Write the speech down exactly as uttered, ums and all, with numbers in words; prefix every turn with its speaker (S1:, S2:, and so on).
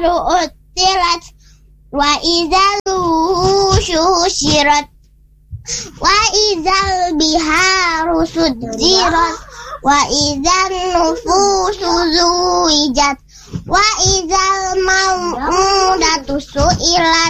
S1: الجبال أطلت وإذا الوحوش حشرت وإذا البحار سجرت وإذا النفوس زوجت وإذا الموءودة سئلت